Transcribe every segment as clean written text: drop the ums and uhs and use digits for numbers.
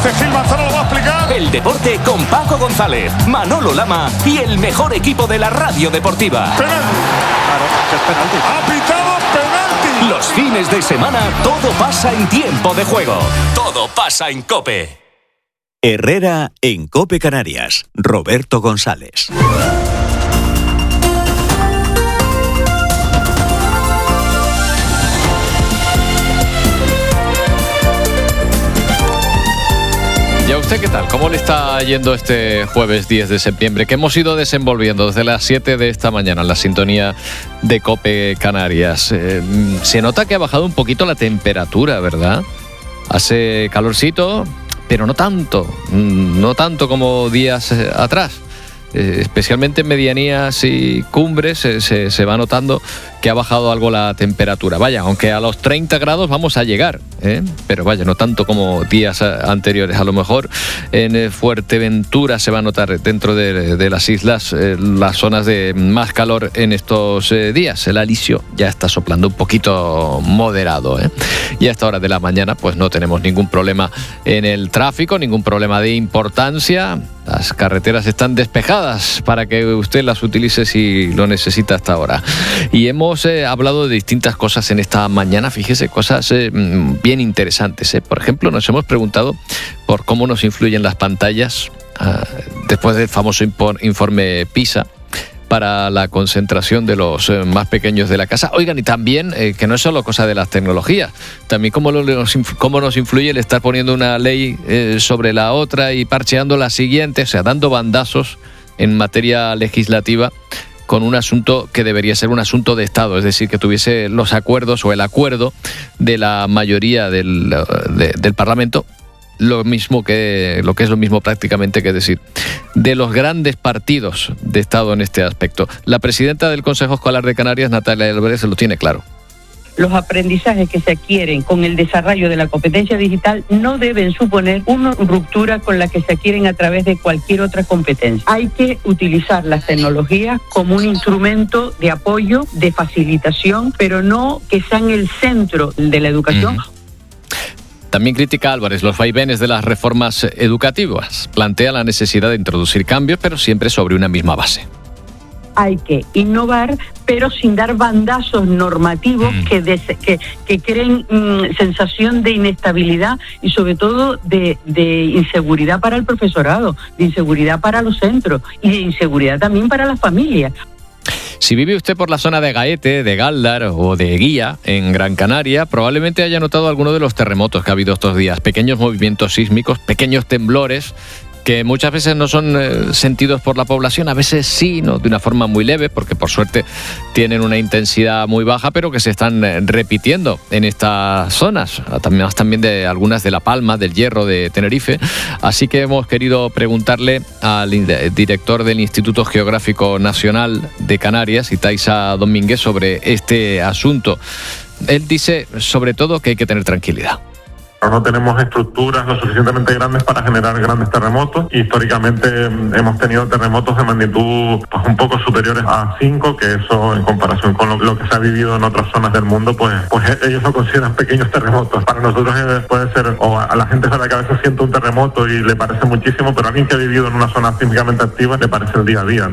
dice Gil Manzano, lo va a explicar. El deporte con Paco González, Manolo Lama y el mejor equipo de la radio deportiva. Penalti. Claro, que es penalti. Ha pitado penalti. Los fines de semana todo pasa en tiempo de juego. Todo pasa en COPE. Herrera en COPE Canarias. Roberto González. ¿Y a usted qué tal? ¿Cómo le está yendo este jueves 10 de septiembre? Que hemos ido desenvolviendo desde las 7 de esta mañana en la sintonía de COPE Canarias. Se nota que ha bajado un poquito la temperatura, ¿verdad? Hace calorcito, pero no tanto como días atrás. Especialmente en medianías y cumbres se va notando que ha bajado algo la temperatura. Vaya, aunque a los 30 grados vamos a llegar, pero vaya, no tanto como días anteriores. A lo mejor en Fuerteventura se va a notar dentro de las islas las zonas de más calor en estos días. El alisio ya está soplando un poquito moderado, y a esta hora de la mañana pues no tenemos ningún problema en el tráfico, ningún problema de importancia. Las carreteras están despejadas para que usted las utilice si lo necesita hasta ahora. Y hemos hablado de distintas cosas en esta mañana, fíjese, cosas bien interesantes. Por ejemplo, nos hemos preguntado por cómo nos influyen las pantallas después del famoso informe PISA para la concentración de los más pequeños de la casa. Oigan, y también, que no es solo cosa de las tecnologías, también cómo nos influye el estar poniendo una ley sobre la otra y parcheando la siguiente, o sea, dando bandazos en materia legislativa con un asunto que debería ser un asunto de Estado, es decir, que tuviese los acuerdos o el acuerdo de la mayoría del Parlamento. Lo que es lo mismo prácticamente que decir de los grandes partidos de Estado en este aspecto. La presidenta del Consejo Escolar de Canarias, Natalia Álvarez, lo tiene claro. Los aprendizajes que se adquieren con el desarrollo de la competencia digital no deben suponer una ruptura con la que se adquieren a través de cualquier otra competencia. Hay que utilizar las tecnologías como un instrumento de apoyo, de facilitación, pero no que sean el centro de la educación. También critica Álvarez los vaivenes de las reformas educativas. Plantea la necesidad de introducir cambios, pero siempre sobre una misma base. Hay que innovar, pero sin dar bandazos normativos que creen sensación de inestabilidad y sobre todo de inseguridad para el profesorado, de inseguridad para los centros y de inseguridad también para las familias. Si vive usted por la zona de Gaete, de Gáldar o de Guía, en Gran Canaria, probablemente haya notado alguno de los terremotos que ha habido estos días. Pequeños movimientos sísmicos, pequeños temblores, que muchas veces no son sentidos por la población, a veces sí, ¿no? De una forma muy leve, porque por suerte tienen una intensidad muy baja, pero que se están repitiendo en estas zonas, también de algunas de La Palma, del Hierro, de Tenerife. Así que hemos querido preguntarle al director del Instituto Geográfico Nacional de Canarias, Itaiza Domínguez, sobre este asunto. Él dice, sobre todo, que hay que tener tranquilidad. No tenemos estructuras lo suficientemente grandes para generar grandes terremotos. Históricamente hemos tenido terremotos de magnitud pues un poco superiores a 5, que eso en comparación con lo que se ha vivido en otras zonas del mundo, pues ellos lo consideran pequeños terremotos. Para nosotros puede ser, o a la gente sabe que a veces siente un terremoto y le parece muchísimo, pero a alguien que ha vivido en una zona sísmicamente activa le parece el día a día.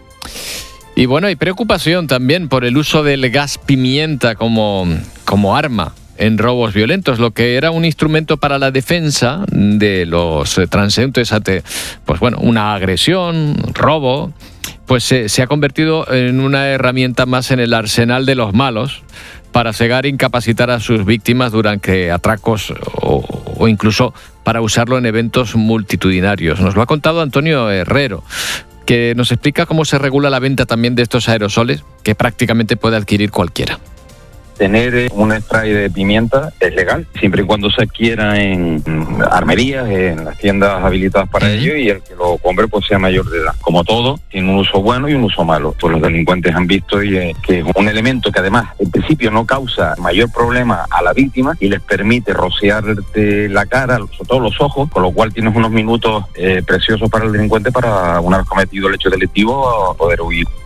Y bueno, hay preocupación también por el uso del gas pimienta como arma en robos violentos, lo que era un instrumento para la defensa de los transeúntes ante, pues bueno, una agresión, robo, pues se ha convertido en una herramienta más en el arsenal de los malos para cegar e incapacitar a sus víctimas durante atracos o incluso para usarlo en eventos multitudinarios. Nos lo ha contado Antonio Herrero, que nos explica cómo se regula la venta también de estos aerosoles que prácticamente puede adquirir cualquiera. Tener un spray de pimienta es legal, siempre y cuando se adquiera en armerías, en las tiendas habilitadas para ello, y el que lo compre pues sea mayor de edad. Como todo, tiene un uso bueno y un uso malo. Pues los delincuentes han visto que es un elemento que además en principio no causa mayor problema a la víctima y les permite rociarte la cara, sobre todo los ojos, con lo cual tienes unos minutos preciosos para el delincuente para, una vez cometido el hecho delictivo, poder huir.